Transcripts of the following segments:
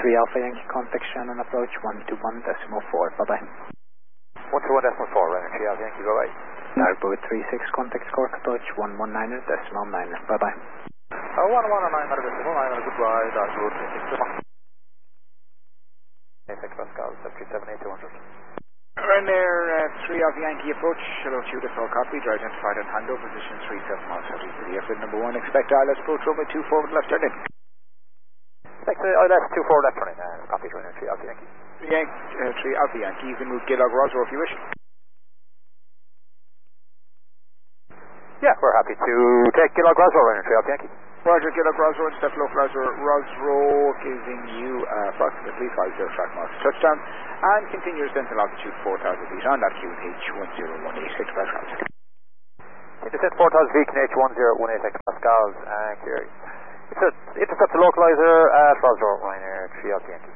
3 Alpha Yankee, contact Shannon approach 121.4, bye-bye. 121.4, runner 3 Alpha Yankee, bye-bye. Narbo 36, contact Cork approach 119.9, bye-bye. 119.9, goodbye, that's road 86 Pascal, 737-8200. Ryanair 3 Alpha Yankee approach, hello Judith, all copy, dry identified on handover, position 37 miles 30 for the airfield number 1, expect ILS approach runway 2 forward left turn in. Expect ILS 2 forward left turn in, copy Ryanair 3 Alpha Yankee. 3 Alpha Yankee, you can move Gilog Roswell if you wish. Yeah, we're happy to take Gilog Roswell, Ryanair 3 Alpha Yankee. Roger, Gilog Roswell, step localizer Roswell, giving you approximately 50 track marks touchdown, and continue descent to altitude 4,000 feet on that QNH 1018, express route. Descent 4,000 feet, QNH 1018 Pascals, clear. Intercept the localizer at Roswell, Ryanair 3 Alpha Yankee.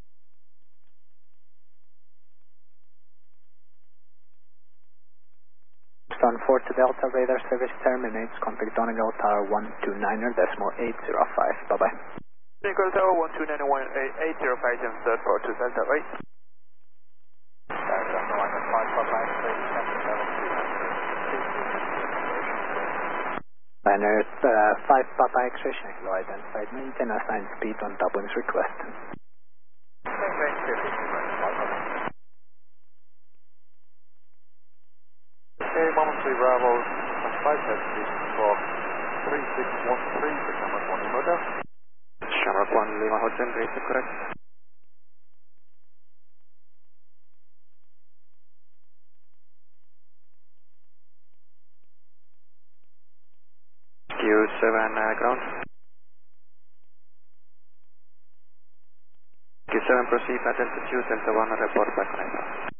On 4 to Delta, radar service terminates, contact Donegal Tower 129.805, bye-bye. Donegal Tower 129.805, James Third, 4 to Delta, right? Ryanair 5 Papa X-ray, Shanghai identified, maintain assigned speed on Dublin's request. Okay, momentary Bravo, 5 feet, talk 3613 for Shamrock 1 Lima Hotel. Shamrock 1 Lima Hotel, basic correct. Q7 ground. Q7 proceed at altitude, Delta 1 report back on